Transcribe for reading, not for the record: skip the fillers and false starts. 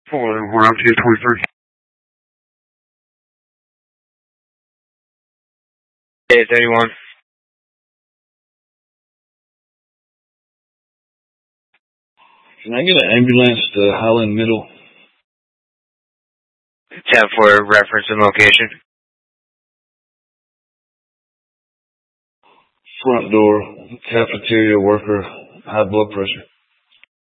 We're out to 23. Hey, 31. Can I get an ambulance to Highland Middle? 10 for reference and location. Front door, cafeteria worker, high blood pressure.